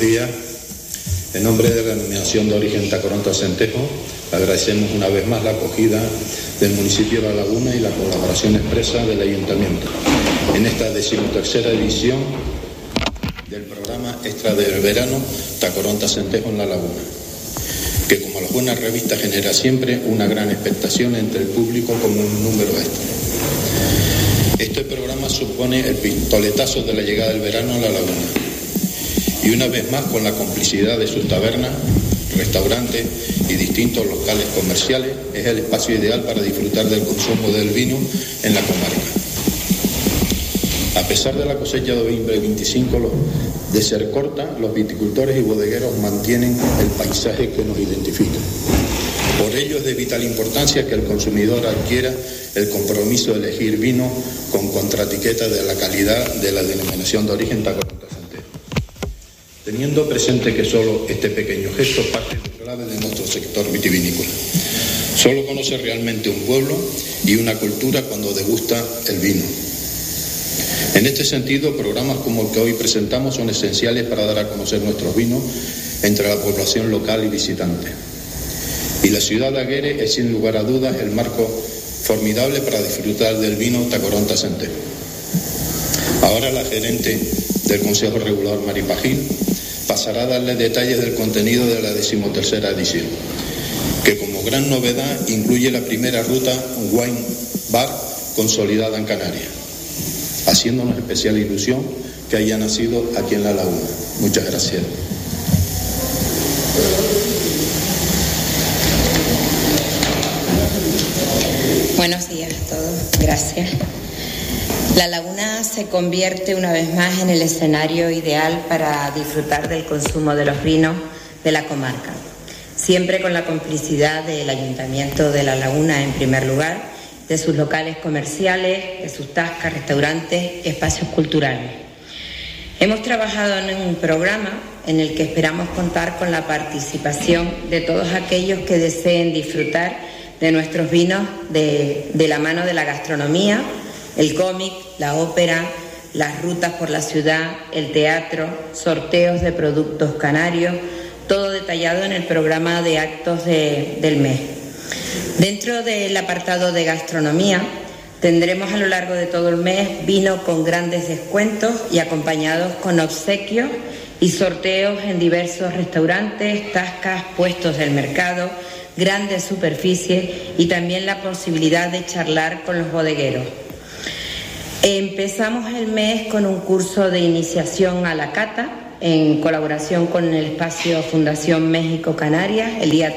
días. En nombre de la Denominación de Origen Tacoronte Centejo, agradecemos una vez más la acogida del municipio de La Laguna y la colaboración expresa del Ayuntamiento en esta 13ª edición del programa extra del verano Tacoronte Centejo en La Laguna, que como las buenas revistas genera siempre una gran expectación entre el público como un número extra. Este programa supone el pistoletazo de la llegada del verano a La Laguna y una vez más con la complicidad de sus tabernas, restaurantes y distintos locales comerciales es el espacio ideal para disfrutar del consumo del vino en la comarca. A pesar de la cosecha de 2025 de ser corta, los viticultores y bodegueros mantienen el paisaje que nos identifica. Por ello es de vital importancia que el consumidor adquiera el compromiso de elegir vino con contraetiqueta de la calidad de la Denominación de Origen Tacoronte Centejo, teniendo presente que solo este pequeño gesto parte de clave de nuestro sector vitivinícola. Solo conoce realmente un pueblo y una cultura cuando degusta el vino. En este sentido, programas como el que hoy presentamos son esenciales para dar a conocer nuestros vinos entre la población local y visitante. Y la ciudad de Aguere es sin lugar a dudas el marco formidable para disfrutar del vino Tacoronte Centejo. Ahora la gerente del Consejo Regulador, Mari Pagil, pasará a darle detalles del contenido de la 13ª edición, que como gran novedad incluye la primera ruta Wine Bar consolidada en Canarias, haciéndonos especial ilusión que haya nacido aquí en La Laguna. Muchas gracias. Buenos días a todos, gracias. La Laguna se convierte una vez más en el escenario ideal para disfrutar del consumo de los vinos de la comarca, siempre con la complicidad del Ayuntamiento de La Laguna en primer lugar, de sus locales comerciales, de sus tascas, restaurantes, espacios culturales. Hemos trabajado en un programa en el que esperamos contar con la participación de todos aquellos que deseen disfrutar de nuestros vinos de la mano de la gastronomía, el cómic, la ópera, las rutas por la ciudad, el teatro, sorteos de productos canarios, todo detallado en el programa de actos del mes. Dentro del apartado de gastronomía tendremos a lo largo de todo el mes vino con grandes descuentos y acompañados con obsequios y sorteos en diversos restaurantes, tascas, puestos del mercado, grandes superficies y también la posibilidad de charlar con los bodegueros. Empezamos el mes con un curso de iniciación a la cata en colaboración con el espacio Fundación México Canarias el día